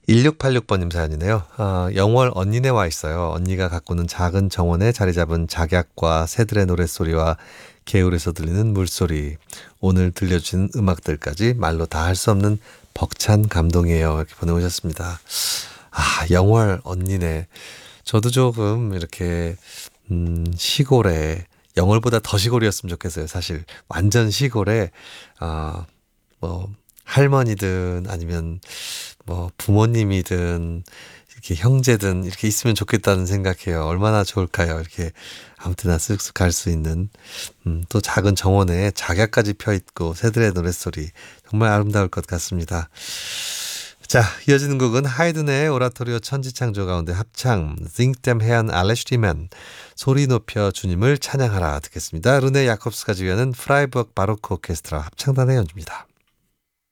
1686번님 사연이네요. 영월 언니네 와 있어요. 언니가 가꾸는 작은 정원에 자리 잡은 작약과 새들의 노랫소리와 개울에서 들리는 물소리, 오늘 들려주신 음악들까지 말로 다 할 수 없는 벅찬 감동이에요. 이렇게 보내오셨습니다. 영월 언니네. 저도 조금 이렇게 시골에 영월보다 더 시골이었으면 좋겠어요. 사실 완전 시골에 아, 뭐 할머니든 아니면 뭐 부모님이든 이렇게 형제든 이렇게 있으면 좋겠다는 생각해요. 얼마나 좋을까요? 이렇게 아무 때나 쓱쓱 갈 수 있는 또 작은 정원에 작야까지 펴 있고 새들의 노랫소리 정말 아름다울 것 같습니다. 자, 이어지는 곡은 하이든의 오라토리오 천지창조 가운데 합창 Think Them 해안 알레슈리맨 소리 높여 주님을 찬양하라 듣겠습니다. 르네 야콥스가 지휘하는 프라이부르크 바로크 오케스트라 합창단의 연주입니다.